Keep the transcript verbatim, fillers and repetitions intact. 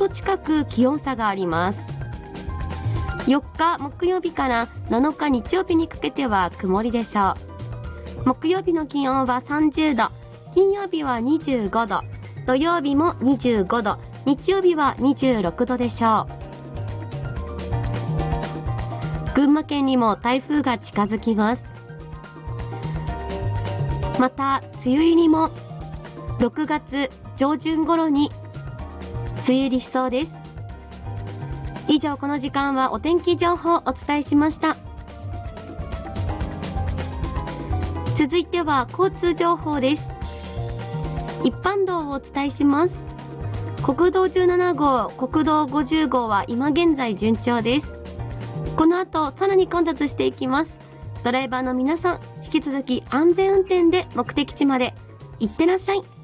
ど近く気温差があります。よっか木曜日からなのか日曜日にかけては曇りでしょう。木曜日の気温はさんじゅうど、金曜日はにじゅうごど、土曜日もにじゅうごど、日曜日はにじゅうろくどでしょう。群馬県にも台風が近づきます。また梅雨入りもろくがつ上旬頃に梅雨入りしそうです。以上、この時間はお天気情報をお伝えしました。続いては交通情報です。一般道をお伝えします。国道じゅうななごう、国道ごじゅうごうは今現在順調です。この後さらに混雑していきます。ドライバーの皆さん、引き続き安全運転で目的地まで行ってらっしゃい。